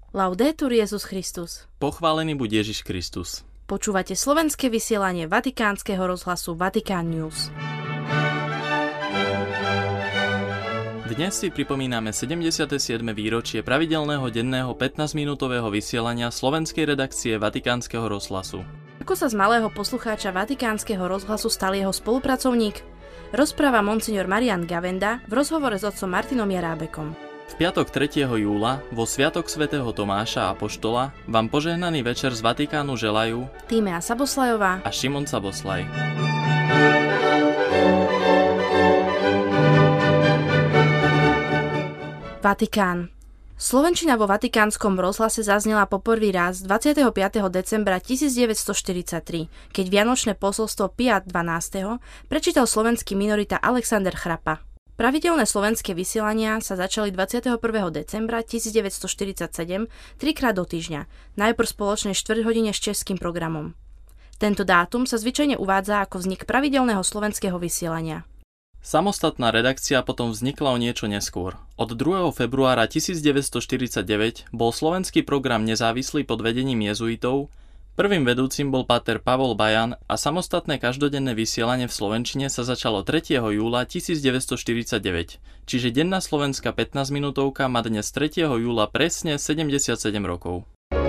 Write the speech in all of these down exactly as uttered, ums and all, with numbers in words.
Laudetur Jesus Christus. Pochválený buď Ježiš Kristus. Počúvate slovenské vysielanie Vatikánskeho rozhlasu Vatikán News. Dnes si pripomíname sedemdesiate siedme výročie pravidelného denného pätnásťminútového vysielania slovenskej redakcie Vatikánskeho rozhlasu. Ako sa z malého poslucháča Vatikánskeho rozhlasu stal jeho spolupracovník? Rozpráva monsignor Marian Gavenda v rozhovore s otcom Martinom Jerábekom. V piatok tretieho júla, vo Sviatok svätého Tomáša Apoštola, vám požehnaný večer z Vatikánu želajú Tímea Saboslajová a Šimon Saboslaj. Vatikán. Slovenčina vo vatikánskom rozhlase zaznela po prvý raz dvadsiateho piateho decembra tisícdeväťstotridsaťtri, keď vianočné posolstvo Pia dvanásteho prečítal slovenský minorita Alexander Chrapa. Pravidelné slovenské vysielania sa začali dvadsiateho prvého decembra tisícdeväťstoštyridsaťsedem trikrát do týždňa, najprv spoločnej štvrťhodine s českým programom. Tento dátum sa zvyčajne uvádza ako vznik pravidelného slovenského vysielania. Samostatná redakcia potom vznikla o niečo neskôr. Od druhého februára tisícdeväťstoštyridsaťdeväť bol slovenský program nezávislý pod vedením jezuitov, prvým vedúcim bol páter Pavol Bajan a samostatné každodenné vysielanie v slovenčine sa začalo tretieho júla tisícdeväťstoštyridsaťdeväť, čiže denná slovenská pätnásťminútovka má dnes tretieho júla presne sedemdesiatsedem rokov.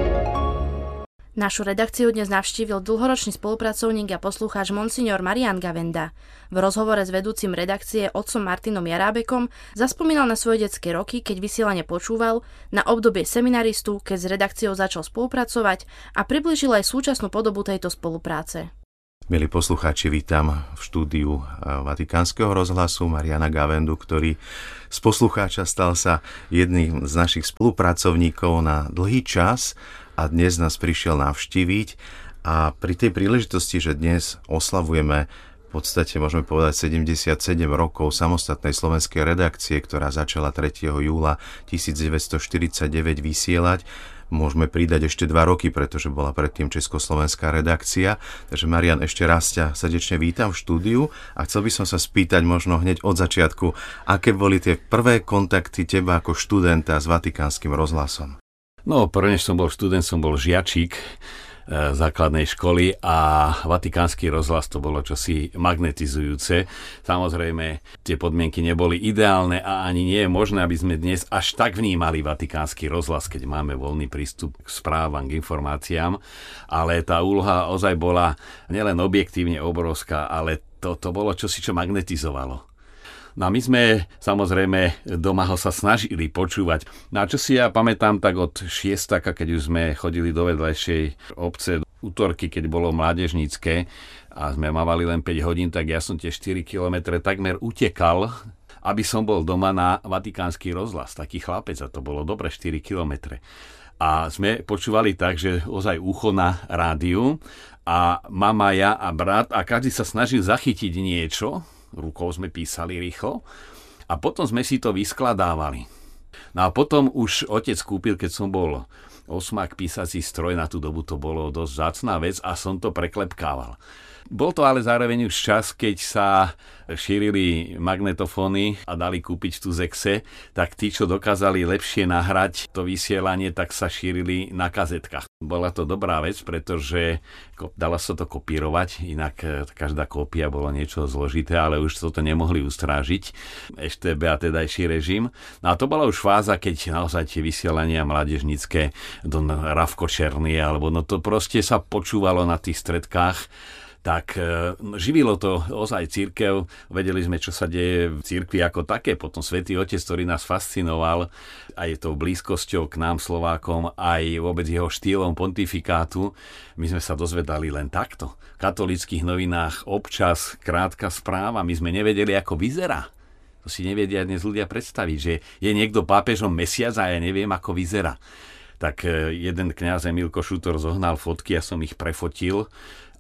Našu redakciu dnes navštívil dlhoročný spolupracovník a poslucháč monsignor Marian Gavenda. V rozhovore s vedúcim redakcie otcom Martinom Jerábekom zaspomínal na svoje detské roky, keď vysielanie počúval, na obdobie seminaristu, keď s redakciou začal spolupracovať a priblížil aj súčasnú podobu tejto spolupráce. Milí poslucháči, vítam v štúdiu Vatikánskeho rozhlasu Mariana Gavendu, ktorý z poslucháča stal sa jedným z našich spolupracovníkov na dlhý čas a dnes nás prišiel navštíviť. A pri tej príležitosti, že dnes oslavujeme v podstate, môžeme povedať, sedemdesiatsedem rokov samostatnej slovenskej redakcie, ktorá začala tretieho júla tisícdeväťstoštyridsaťdeväť vysielať, môžeme pridať ešte dva roky, pretože bola predtým československá redakcia. Takže Marian, ešte raz ťa srdečne vítam v štúdiu a chcel by som sa spýtať možno hneď od začiatku, aké boli tie prvé kontakty teba ako študenta s Vatikánskym rozhlasom? No, prvne som bol študent, som bol žiačik e, základnej školy a Vatikánsky rozhlas to bolo čosi magnetizujúce. Samozrejme, tie podmienky neboli ideálne a ani nie je možné, aby sme dnes až tak vnímali Vatikánsky rozhlas, keď máme voľný prístup k správam, k informáciám. Ale tá úloha ozaj bola nielen objektívne obrovská, ale to, to bolo čosi, čo magnetizovalo. No a my sme samozrejme doma ho sa snažili počúvať. No a čo si ja pamätám, tak od šiestaka, keď už sme chodili do vedľajšej obce, útorky, keď bolo mládežnícke a sme mávali len päť hodín, tak ja som tie štyri kilometre takmer utekal, aby som bol doma na Vatikánsky rozhlas. Taký chlapec, a to bolo dobre štyri kilometre. A sme počúvali tak, že ozaj ucho na rádiu a mama, ja a brat a každý sa snažil zachytiť niečo. Rukou sme písali rýchlo a potom sme si to vyskladávali. No a potom už otec kúpil, keď som bol osmák, písací stroj, na tú dobu to bolo dosť vzácna vec a som to preklepkával. Bol to ale zároveň už čas, keď sa šírili magnetofóny a dali kúpiť tu zexe, tak tí, čo dokázali lepšie nahrať to vysielanie, tak sa šírili na kazetkách. Bola to dobrá vec, pretože dalo sa to kopírovať, inak každá kópia bolo niečo zložité, ale už toto nemohli ustrážiť eš té bé a tedajší režim. No a to bola už fáza, keď naozaj tie vysielania mládežnícke do Ravko Černý, alebo no to proste sa počúvalo na tých stredkách. Tak živilo to ozaj cirkev, vedeli sme, čo sa deje v cirkvi ako také. Potom Svätý Otec, ktorý nás fascinoval aj tou blízkosťou k nám Slovákom, aj vôbec jeho štýlom pontifikátu. My sme sa dozvedali len takto. V katolíckych novinách občas krátka správa, my sme nevedeli, ako vyzerá. To si nevedia dnes ľudia predstaviť, že je niekto pápežom mesiac a ja neviem, ako vyzerá. Tak jeden kňaz Emil Košutor zohnal fotky, ja som ich prefotil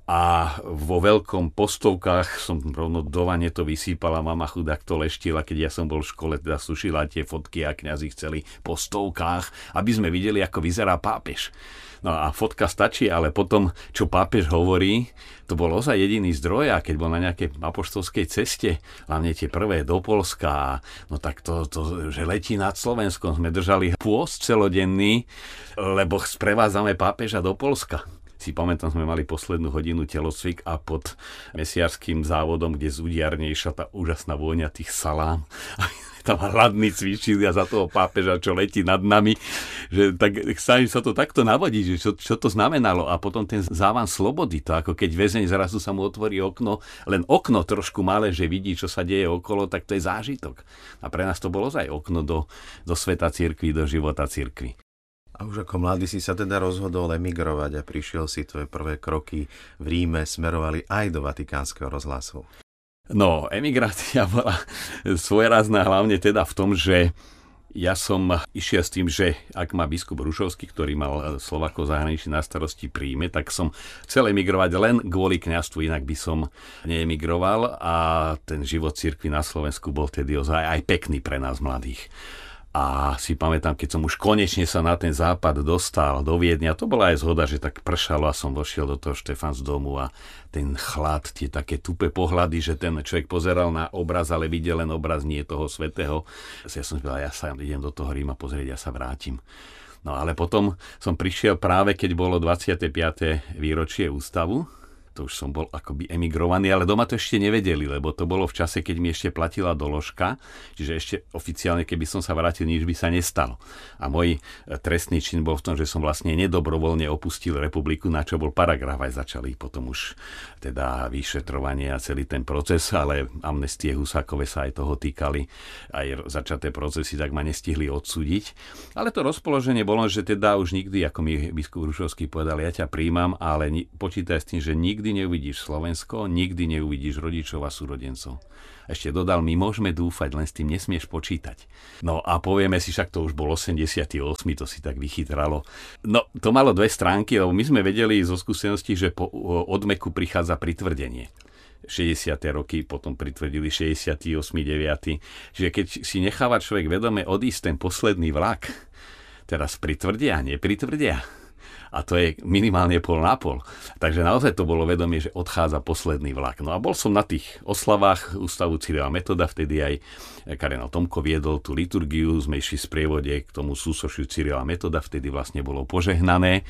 A vo veľkom postovkách som rovno do vane to vysýpala, mama chudák to leštila, keď ja som bol v škole, teda sušila tie fotky a kňazi chceli po stovkách, aby sme videli, ako vyzerá pápež. No a fotka stačí, ale potom, čo pápež hovorí, to bol ozaj jediný zdroj, a keď bol na nejakej apoštolskej ceste, hlavne tie prvé do Poľska, no tak to, to, že letí nad Slovenskom, sme držali pôst celodenný, lebo sprevádzame pápeža do Poľska. Si pamätám, sme mali poslednú hodinu telocvik a pod mesiarským závodom, kde z udiarne išla tá úžasná vôňa tých salám. Tam hladní cvičili a za toho pápeža, čo letí nad nami, že tak snažím sa to takto navodiť, že čo, čo to znamenalo. A potom ten závan slobody, to ako keď väzeň zrazu sa mu otvorí okno, len okno trošku malé, že vidí, čo sa deje okolo, tak to je zážitok. A pre nás to bolo aj okno do, do sveta cirkvi, do života cirkvi. A už ako mladý si sa teda rozhodol emigrovať a prišiel si, tvoje prvé kroky v Ríme smerovali aj do Vatikánskeho rozhlasu. No, emigrácia bola svojrázna hlavne teda v tom, že ja som išiel s tým, že ak má biskup Rušovský, ktorý mal Slovákov zahraničí na starosti príjme, tak som chcel emigrovať len kvôli kňazstvu, inak by som neemigroval, a ten život cirkvi na Slovensku bol tedy ozaj aj pekný pre nás mladých. A si pamätám, keď som už konečne sa na ten západ dostal do Viedňa, to bola aj zhoda, že tak pršalo a som vošiel do toho Štefansdomu a ten chlad, tie také tupé pohľady, že ten človek pozeral na obraz, ale videl len obraz, nie toho svätého. Ja som povedal, ja sa idem do toho Ríma pozrieť, ja sa vrátim. No ale potom som prišiel práve, keď bolo dvadsiate piate výročie ústavu. To už som bol akoby emigrovaný, ale doma to ešte nevedeli, lebo to bolo v čase, keď mi ešte platila doložka, čiže ešte oficiálne, keby som sa vrátil, nič by sa nestalo. A môj trestný čin bol v tom, že som vlastne nedobrovoľne opustil republiku, na čo bol paragraf, aj začali potom už teda vyšetrovanie a celý ten proces, ale amnestie Husákove sa aj toho týkali, aj začaté procesy, tak ma nestihli odsúdiť. Ale to rozpoloženie bolo, že teda už nikdy, ako mi biskup Rušovský povedal, ja ťa príjmam, ale počítaj s tým, že nikdy Nikdy neuvidíš Slovensko, nikdy neuvidíš rodičov a súrodencov. Ešte dodal, my môžeme dúfať, len s tým nesmieš počítať. No a povieme si, však to už bol osemdesiaty ôsmy, to si tak vychytralo. No, to malo dve stránky, lebo my sme vedeli zo skúsenosti, že po odmeku prichádza pritvrdenie. šesťdesiate roky potom pritvrdili šesťdesiaty ôsmy deviaty Čiže keď si necháva človek vedome odísť ten posledný vlak, teraz pritvrdia, nepritvrdia. A to je minimálne pol na pol. Takže naozaj to bolo vedomie, že odchádza posledný vlak. No a bol som na tých oslavách Ústavu Cyrila Metoda, vtedy aj kardinál Tomko viedol tú liturgiu, sme išli v sprievode k tomu súsošiu Cyrila Metoda, vtedy vlastne bolo požehnané.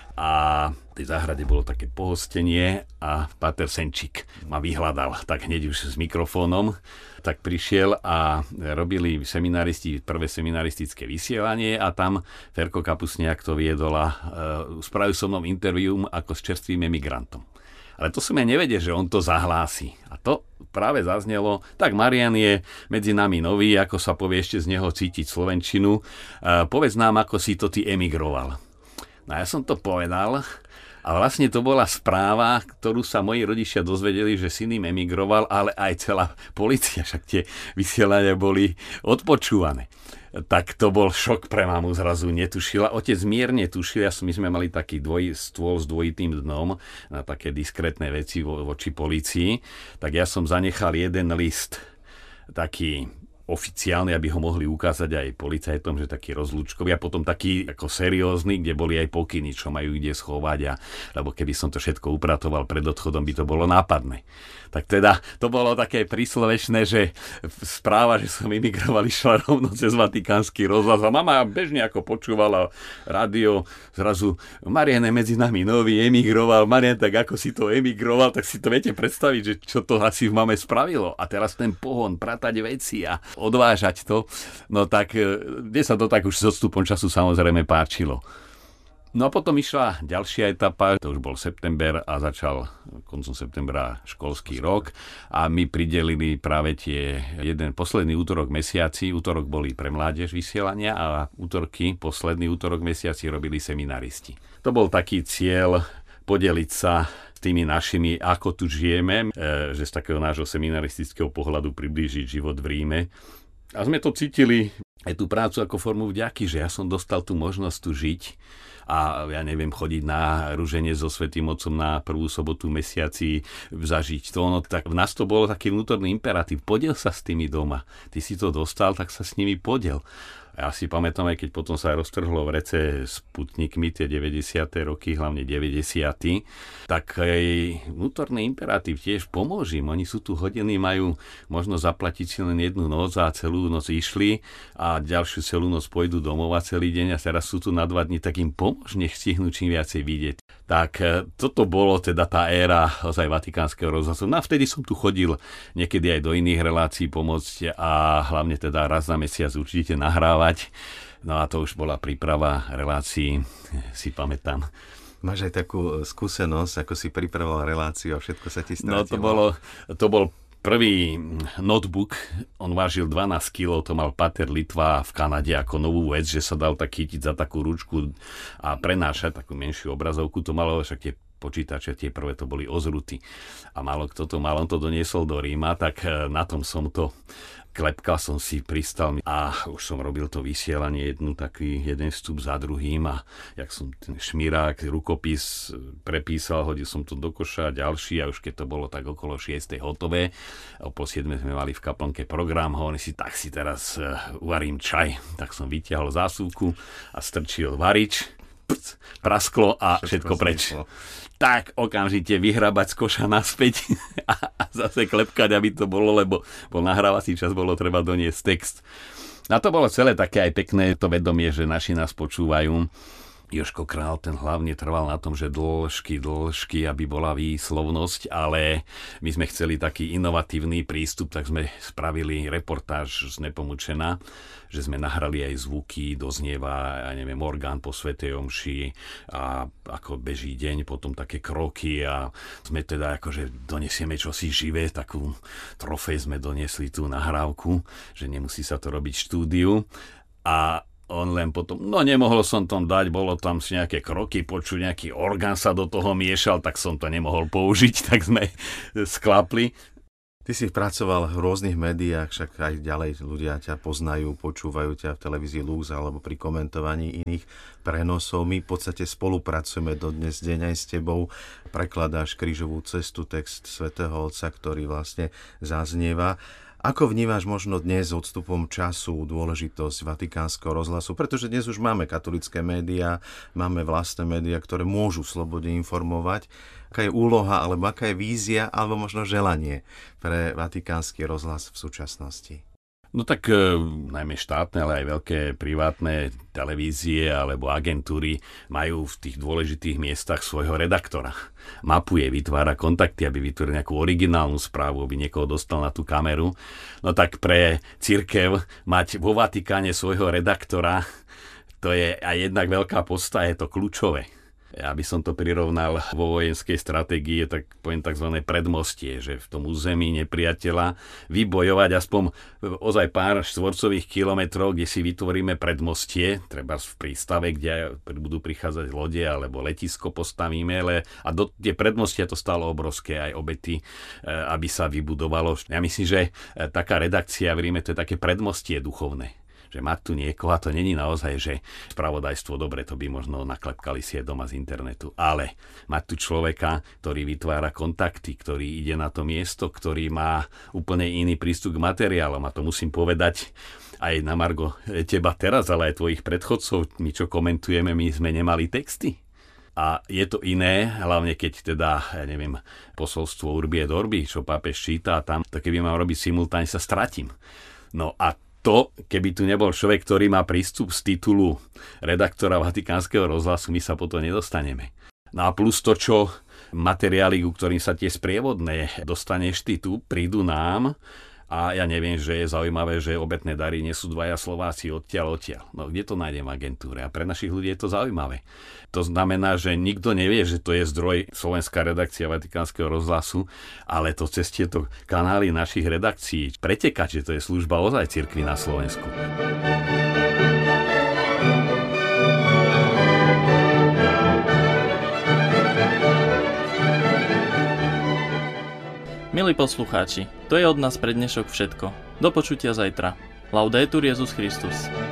A v tej záhrade bolo také pohostenie a páter Senčík ma vyhľadal, tak hneď už s mikrofónom, tak prišiel a robili seminaristi prvé seminaristické vysielanie a tam Ferko Kapusniak to viedol a uh, spravil so mnou interviu ako s čerstvým emigrantom. Ale to som ja nevedel, že on to zahlási. A to práve zaznelo, tak Marian je medzi nami nový, ako sa povie ešte z neho cítiť slovenčinu. Uh, povedz nám, ako si to ty emigroval. No ja som to povedal a vlastne to bola správa, ktorú sa moji rodičia dozvedeli, že syn im emigroval, ale aj celá polícia, však tie vysielania boli odpočúvané. Tak to bol šok pre mamu, zrazu netušila. Otec mierne tušil, ja my sme mali taký dvoj, stôl s dvojitým dnom na také diskrétne veci vo, voči polícii, tak ja som zanechal jeden list taký oficiálny, aby ho mohli ukázať aj policajtom, že taký rozlúčkový a potom taký ako seriózny, kde boli aj pokyny, čo majú kde schovať, a, lebo keby som to všetko upratoval pred odchodom, by to bolo nápadné. Tak teda to bolo také príslovečné, že správa, že som emigroval, išla rovno cez Vatikánsky rozhlas a mama bežne ako počúvala rádio, zrazu Marian je medzi nami nový, emigroval, Marian, tak ako si to emigroval, tak si to viete predstaviť, že čo to asi v mame spravilo. A teraz ten pohon, pratať veci a odvážať to, no tak kde sa to tak už s odstupom času samozrejme páčilo. No a potom išla ďalšia etapa, to už bol september a začal koncom septembra školský rok a my pridelili práve tie jeden posledný útorok mesiaci, útorok boli pre mládež vysielania a útorky, posledný útorok mesiaci robili seminaristi. To bol taký cieľ podeliť sa s tými našimi, ako tu žijeme, že z takého nášho seminaristického pohľadu priblížiť život v Ríme. A sme to cítili aj tú prácu ako formu vďaky, že ja som dostal tú možnosť tu žiť a ja neviem, chodiť na ruženie so Svätým Otcom na prvú sobotu mesiaci, zažiť to. No, tak v nás to bolo taký vnútorný imperatív. Podiel sa s tými doma. Ty si to dostal, tak sa s nimi podiel. Ja si pamätám, aj keď potom sa roztrhlo v rece s Sputnikmi tie deväťdesiate roky, hlavne deväťdesiate tak aj vnútorný imperatív tiež pomôžim. Oni sú tu hodiny, majú možno zaplatiť si len jednu noc a celú noc išli a ďalšiu celú noc pôjdu domov a celý deň a teraz sú tu na dva dni, tak im pomôž, nech stihnú čím viacej vidieť. Tak toto bolo teda tá éra ozaj Vatikánskeho rozhlasu. No a vtedy som tu chodil niekedy aj do iných relácií pomôcť a hlavne teda raz za mesiac určite nahrávať. No a to už bola príprava relácií, si pamätám. Máš aj takú skúsenosť, ako si pripravoval reláciu a všetko sa ti stratilo? No to bolo, to bol prvý notebook, on vážil dvanásť kilogramov, to mal Pater Litva v Kanade ako novú vec, že sa dal tak chytiť za takú ručku a prenášať takú menšiu obrazovku, to malo však tie počítače, tie prvé to boli Ozruty. A málo kto to mal, on to doniesol do Ríma, tak na tom som to klepkal, som si pristal a už som robil to vysielanie jednu taký jeden vstup za druhým a jak som ten šmirák, rukopis prepísal, hodil som to do koša, ďalší a už keď to bolo tak okolo šiestej hotové, a po siedmej sme mali v kaplnke program, hovorím si, tak si teraz uh, uvarím čaj. Tak som vytiahol zásuvku a strčil varič, prc, prasklo a všetko, všetko preč. Tak okamžite vyhrabať z koša naspäť a, a zase klepkať, aby to bolo, lebo bol nahrávací čas, bolo treba doniesť text. A to bolo celé také aj pekné to vedomie, že naši nás počúvajú. Jožko Král, ten hlavne trval na tom, že dĺžky, dĺžky, aby bola výslovnosť, ale my sme chceli taký inovatívny prístup, tak sme spravili reportáž z Nepomučena, že sme nahrali aj zvuky, doznieva, ja neviem, orgán po svätej omši a ako beží deň, potom také kroky a sme teda akože donesieme čosi živé, takú trofej sme doniesli tú nahrávku, že nemusí sa to robiť v štúdiu a on len potom, no nemohol som tam dať, bolo tam si nejaké kroky, počuť, nejaký orgán sa do toho miešal, tak som to nemohol použiť, tak sme sklapli. Ty si pracoval v rôznych médiách, však aj ďalej ľudia ťa poznajú, počúvajú ťa v televízii Lux alebo pri komentovaní iných prenosov. My v podstate spolupracujeme dodnes deň aj s tebou. Prekladáš Krížovú cestu, text svätého Otca, ktorý vlastne zaznieva. Ako vnímaš možno dnes s odstupom času dôležitosť Vatikánskeho rozhlasu? Pretože dnes už máme katolické médiá, máme vlastné médiá, ktoré môžu slobodne informovať. Aká je úloha, alebo aká je vízia, alebo možno želanie pre Vatikánsky rozhlas v súčasnosti? No tak e, najmä štátne, ale aj veľké privátne televízie alebo agentúry majú v tých dôležitých miestach svojho redaktora. Mapuje, vytvára kontakty, aby vytvoril nejakú originálnu správu, aby niekoho dostal na tú kameru. No tak pre cirkev mať vo Vatikáne svojho redaktora, to je aj jednak veľká podsta, je to kľúčové. Ja by som to prirovnal vo vojenskej stratégii, tak poviem tzv. Predmostie, že v tom území nepriateľa vybojovať aspoň ozaj pár štvorcových kilometrov, kde si vytvoríme predmostie, treba v prístave, kde budú prichádzať lode alebo letisko postavíme, ale a do tie predmostia to stalo obrovské aj obety, aby sa vybudovalo. Ja myslím, že taká redakcia v Ríme, to je také predmostie duchovné. Že mať tu niekoho, a to není naozaj, že spravodajstvo, dobre, to by možno naklepkali si aj doma z internetu, ale mať tu človeka, ktorý vytvára kontakty, ktorý ide na to miesto, ktorý má úplne iný prístup k materiálom, a to musím povedať aj na margo teba teraz, ale aj tvojich predchodcov, my čo komentujeme, my sme nemali texty. A je to iné, hlavne keď teda, ja neviem, posolstvo Urbi et Orbi, čo pápež číta, tam, to keby mám robiť simultáne, sa stratím. No a to, keby tu nebol človek, ktorý má prístup z titulu redaktora Vatikánskeho rozhlasu, my sa potom nedostaneme. No a plus to, čo materiály, ku ktorým sa tie sprievodné dostaneš ty tu, prídu nám. A ja neviem, že je zaujímavé, že obetné dary nie sú dvaja Slováci odtiaľ odtiaľ. No kde to nájdem v agentúre? A pre našich ľudí je to zaujímavé. To znamená, že nikto nevie, že to je zdroj slovenská redakcia Vatikánskeho rozhlasu, ale to cez tieto kanály našich redakcií preteká, že to je služba ozaj cirkvi na Slovensku. Milí poslucháči, to je od nás pre dnešok všetko. Do počutia zajtra. Laudetur Jesus Christus.